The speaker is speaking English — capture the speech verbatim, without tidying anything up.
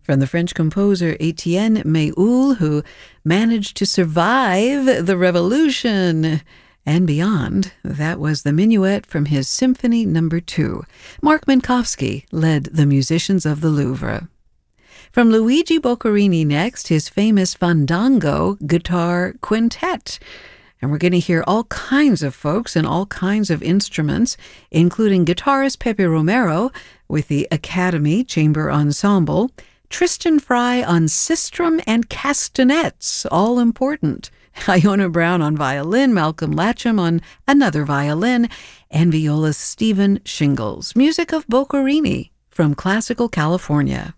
from the French composer Etienne Méhoul, who managed to survive the Revolution and beyond. That was the Minuet from his Symphony Number Two. Mark Minkowski led the musicians of the Louvre. From Luigi Boccherini next, his famous Fandango Guitar Quintet. And we're going to hear all kinds of folks and all kinds of instruments, including guitarist Pepe Romero with the Academy Chamber Ensemble, Tristan Fry on sistrum and castanets, all important, Iona Brown on violin, Malcolm Latcham on another violin, and violist Stephen Shingles. Music of Boccherini from Classical California.